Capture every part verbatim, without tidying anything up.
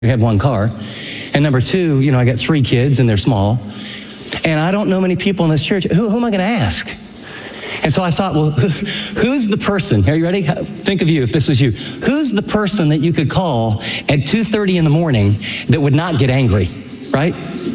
I have one car. And number two, you know, I got three kids and they're small. And I don't know many people in this church. Who, who am I going to ask? And so I thought, well, who's the person? Are you ready? Think of you if this was you. Who's the person that you could call at two thirty in the morning that would not get angry, right?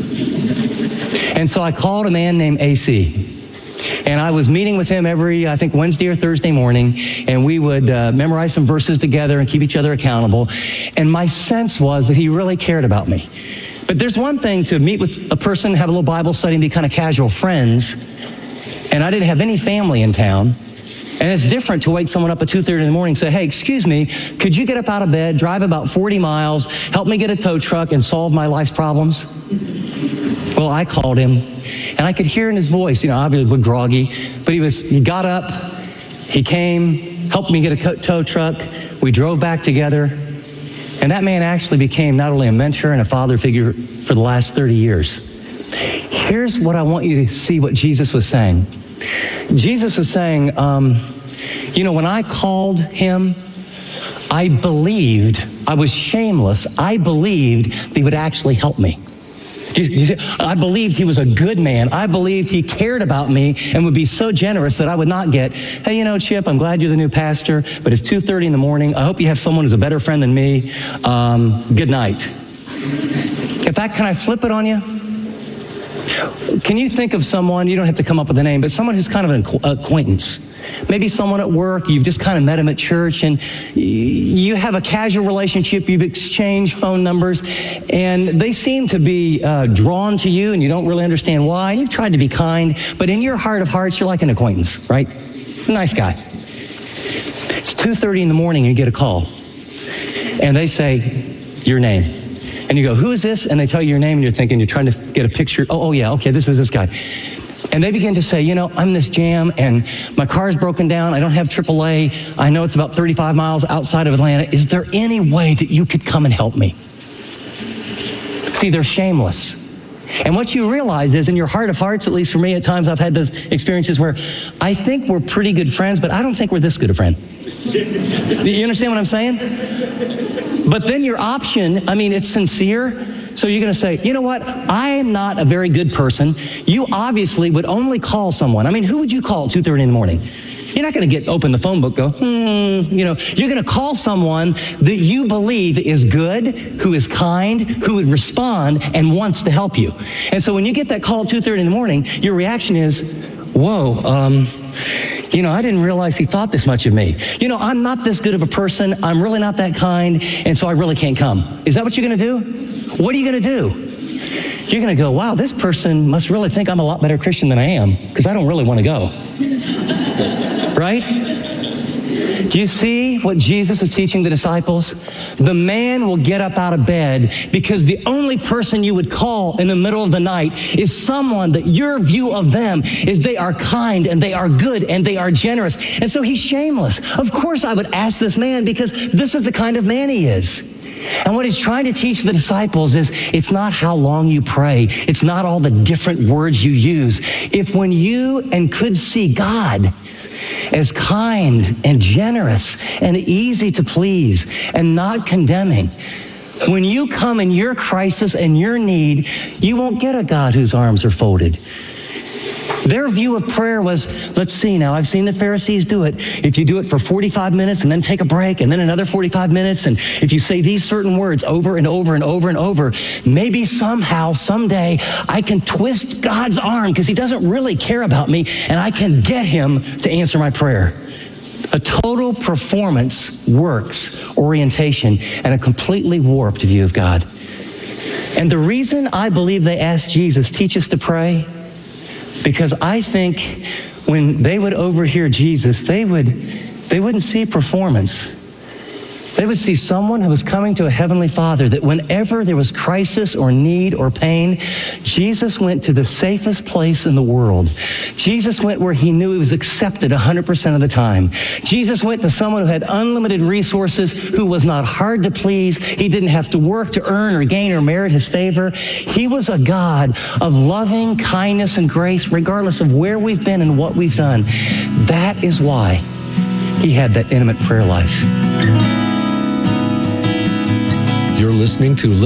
And so I called a man named A C. And I was meeting with him every, I think, Wednesday or Thursday morning, and we would uh, memorize some verses together and keep each other accountable. And my sense was that he really cared about me. But there's one thing to meet with a person, have a little Bible study, and be kind of casual friends. And I didn't have any family in town. And it's different to wake someone up at two thirty in the morning and say, hey, excuse me, could you get up out of bed, drive about forty miles, help me get a tow truck and solve my life's problems? Well, I called him, and I could hear in his voice, you know, obviously a bit groggy, but he was, he got up, he came, helped me get a tow truck, we drove back together, and that man actually became not only a mentor and a father figure for the last thirty years. Here's what I want you to see what Jesus was saying. Jesus was saying, um, you know, when I called him, I believed, I was shameless, I believed that he would actually help me. I believed he was a good man. I believed he cared about me and would be so generous that I would not get, hey, you know, Chip, I'm glad you're the new pastor, but it's two thirty in the morning. I hope you have someone who's a better friend than me. Um, good night. In fact, can I flip it on you? Can you think of someone, you don't have to come up with a name, but someone who's kind of an acquaintance? Maybe someone at work, you've just kind of met him at church, and you have a casual relationship, you've exchanged phone numbers, and they seem to be uh, drawn to you, and you don't really understand why, and you've tried to be kind, but in your heart of hearts, you're like an acquaintance, right? Nice guy. It's two thirty in the morning, and you get a call, and they say, your name. And you go, who is this? And they tell you your name, and you're thinking, you're trying to get a picture. Oh, oh yeah, okay, this is this guy. And they begin to say, you know, I'm this jam, and my car's broken down. I don't have triple A. I know it's about thirty-five miles outside of Atlanta. Is there any way that you could come and help me? See, they're shameless. And what you realize is, in your heart of hearts, at least for me, at times I've had those experiences where I think we're pretty good friends, but I don't think we're this good a friend. You understand what I'm saying? But then your option, I mean, it's sincere. So you're going to say, you know what? I am not a very good person. You obviously would only call someone. I mean, who would you call at two thirty in the morning? You're not going to get open the phone book, go, hmm, you know, you're going to call someone that you believe is good, who is kind, who would respond and wants to help you. And so when you get that call at two thirty in the morning, your reaction is, whoa, um, you know, I didn't realize he thought this much of me. You know, I'm not this good of a person. I'm really not that kind. And so I really can't come. Is that what you're going to do? What are you going to do? You're going to go, wow, this person must really think I'm a lot better Christian than I am, because I don't really want to go. Right? Do you see what Jesus is teaching the disciples? The man will get up out of bed because the only person you would call in the middle of the night is someone that your view of them is they are kind and they are good and they are generous. And so he's shameless. Of course I would ask this man, because this is the kind of man he is. And what he's trying to teach the disciples is, it's not how long you pray. It's not all the different words you use. If when you and could see God as kind and generous and easy to please and not condemning, when you come in your crisis and your need, you won't get a God whose arms are folded. Their view of prayer was, let's see now, I've seen the Pharisees do it. If you do it for forty-five minutes and then take a break and then another forty-five minutes, and if you say these certain words over and over and over and over, maybe somehow, someday, I can twist God's arm because he doesn't really care about me, and I can get him to answer my prayer. A total performance works orientation and a completely warped view of God. And the reason I believe they asked Jesus, teach us to pray, because I think when they would overhear Jesus, they would, they wouldn't see performance. They would see someone who was coming to a heavenly Father, that whenever there was crisis or need or pain, Jesus went to the safest place in the world. Jesus went where he knew he was accepted one hundred percent of the time. Jesus went to someone who had unlimited resources, who was not hard to please. He didn't have to work to earn or gain or merit his favor. He was a God of loving kindness and grace, regardless of where we've been and what we've done. That is why he had that intimate prayer life. You're listening to